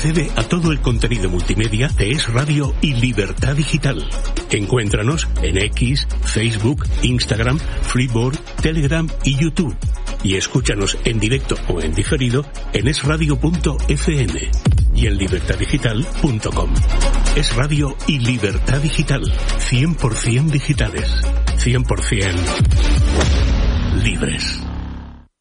accede a todo el contenido multimedia de Es Radio y Libertad Digital. Encuéntranos en X, Facebook, Instagram, Freeboard, Telegram y YouTube. Y escúchanos en directo o en diferido en esradio.fm y en libertaddigital.com. Es Radio y Libertad Digital. 100% digitales. 100% libres.